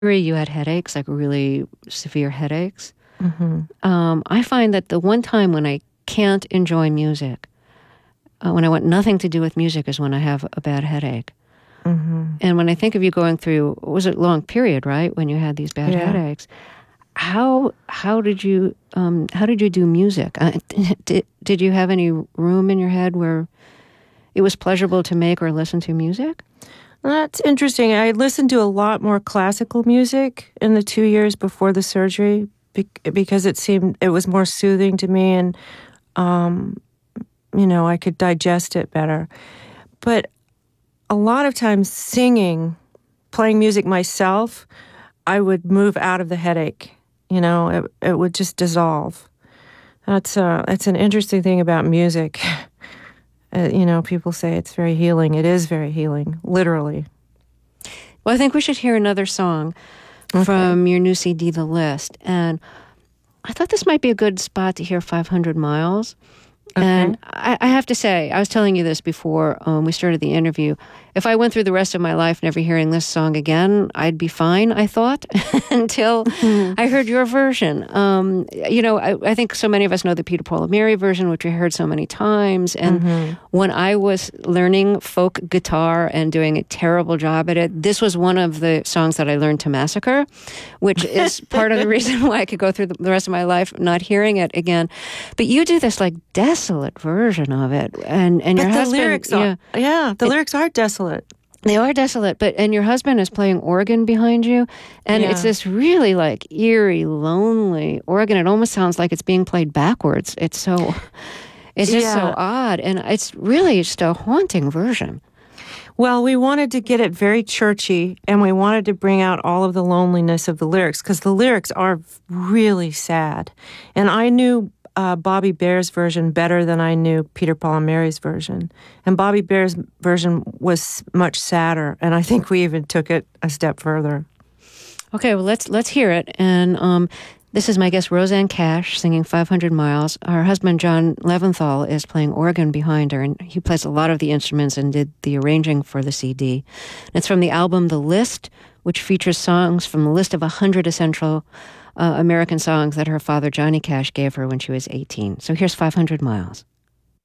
you had headaches, like really severe headaches. Mm-hmm. I find that the one time when I can't enjoy music, when I want nothing to do with music, is when I have a bad headache. Mm-hmm. And when I think of you going through, was it a long period, right, when you had these bad headaches? How did you do music? Did you have any room in your head where it was pleasurable to make or listen to music? That's interesting. I listened to a lot more classical music in the 2 years before the surgery because it was more soothing to me, and I could digest it better. But a lot of times singing, playing music myself, I would move out of the headache. It would just dissolve. That's an interesting thing about music. People say it's very healing. It is very healing, literally. Well, I think we should hear another song from your new CD, The List. And I thought this might be a good spot to hear 500 Miles. Okay. And I have to say, I was telling you this before we started the interview. If I went through the rest of my life never hearing this song again, I'd be fine, I thought, until I heard your version. I think so many of us know the Peter, Paul, and Mary version, which we heard so many times. And when I was learning folk guitar and doing a terrible job at it, this was one of the songs that I learned to massacre, which is part of the reason why I could go through the rest of my life not hearing it again. But you do this like desolate version of it, and your husband. The lyrics are desolate. They are desolate, and your husband is playing organ behind you, and it's this really like eerie, lonely organ. It almost sounds like it's being played backwards. It's just so odd, and it's really just a haunting version. Well, we wanted to get it very churchy, and we wanted to bring out all of the loneliness of the lyrics, because the lyrics are really sad. And I knew Bobby Bare's version better than I knew Peter, Paul, and Mary's version. And Bobby Bare's version was much sadder, and I think we even took it a step further. Okay, well, let's hear it. And this is my guest, Rosanne Cash, singing 500 Miles. Her husband, John Leventhal, is playing organ behind her, and he plays a lot of the instruments and did the arranging for the CD. And it's from the album The List, which features songs from the list of 100 essential American songs that her father, Johnny Cash, gave her when she was 18. So here's 500 Miles.